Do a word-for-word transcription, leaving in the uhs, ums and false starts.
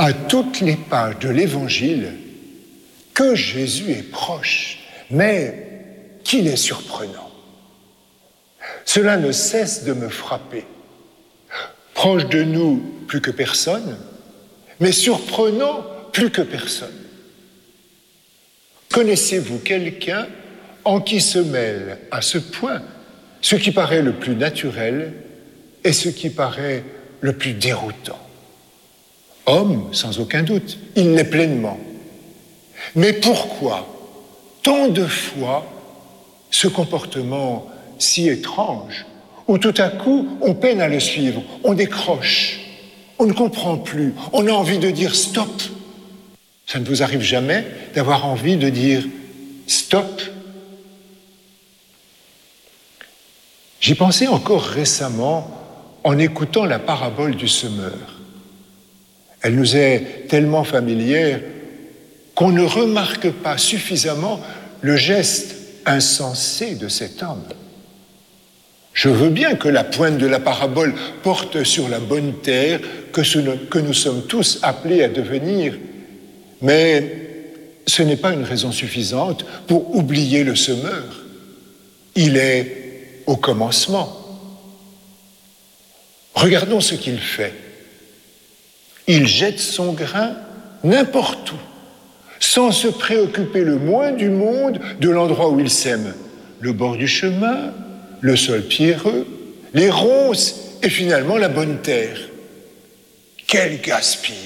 à toutes les pages de l'Évangile que Jésus est proche, mais qu'il est surprenant. Cela ne cesse de me frapper. Proche de nous plus que personne, mais surprenant plus que personne. Connaissez-vous quelqu'un en qui se mêle à ce point ce qui paraît le plus naturel et ce qui paraît le plus déroutant? Homme, sans aucun doute, il l'est pleinement. Mais pourquoi tant de fois ce comportement si étrange, où tout à coup on peine à le suivre, on décroche, on ne comprend plus, on a envie de dire stop? Ça ne vous arrive jamais d'avoir envie de dire stop? J'y pensais encore récemment en écoutant la parabole du semeur. Elle nous est tellement familière qu'on ne remarque pas suffisamment le geste insensé de cet homme. Je veux bien que la pointe de la parabole porte sur la bonne terre que, ce, que nous sommes tous appelés à devenir, mais ce n'est pas une raison suffisante pour oublier le semeur. Il est au commencement. Regardons ce qu'il fait. Il jette son grain n'importe où, sans se préoccuper le moins du monde de l'endroit où il sème. Le bord du chemin, le sol pierreux, les ronces et finalement la bonne terre. Quel gaspillage!